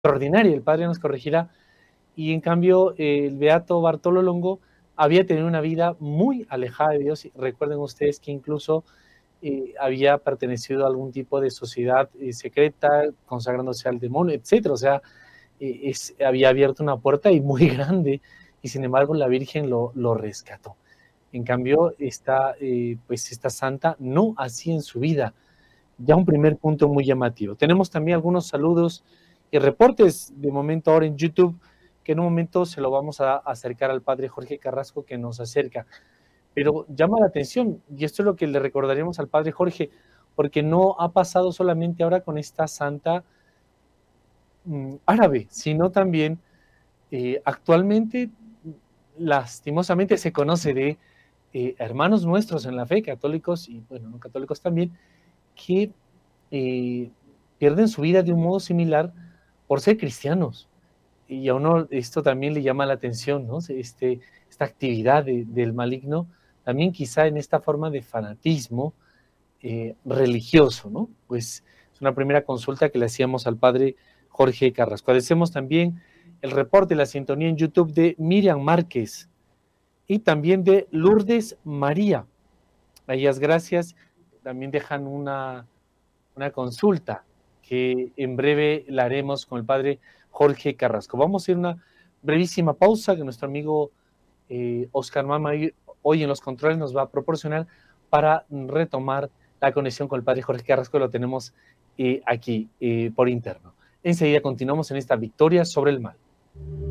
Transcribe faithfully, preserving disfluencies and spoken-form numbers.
extraordinaria, el padre nos corregirá, y en cambio eh, el beato Bartolo Longo había tenido una vida muy alejada de Dios. Recuerden ustedes que incluso eh, había pertenecido a algún tipo de sociedad eh, secreta, consagrándose al demonio, etcétera. O sea, eh, es, había abierto una puerta y muy grande, y sin embargo la Virgen lo, lo rescató. En cambio, esta, eh, pues esta santa no así en su vida. Ya un primer punto muy llamativo. Tenemos también algunos saludos y reportes de momento ahora en YouTube, que en un momento se lo vamos a acercar al padre Jorge Carrasco, que nos acerca. Pero llama la atención, y esto es lo que le recordaremos al padre Jorge, porque no ha pasado solamente ahora con esta santa mmm, árabe, sino también eh, actualmente, lastimosamente, se conoce de eh, hermanos nuestros en la fe, católicos y, bueno, no católicos también, que eh, pierden su vida de un modo similar por ser cristianos. Y a uno esto también le llama la atención, ¿no? Este, esta actividad de, del maligno, también quizá en esta forma de fanatismo eh, religioso, ¿no? Pues es una primera consulta que le hacíamos al padre Jorge Carrasco. Agradecemos también el reporte, la sintonía en YouTube de Miriam Márquez y también de Lourdes María. A ellas gracias. También dejan una, una consulta que en breve la haremos con el padre Jorge Carrasco. Vamos a hacer una brevísima pausa que nuestro amigo eh, Oscar Mama hoy en los controles nos va a proporcionar para retomar la conexión con el padre Jorge Carrasco, lo tenemos eh, aquí eh, por interno. Enseguida continuamos en esta victoria sobre el mal.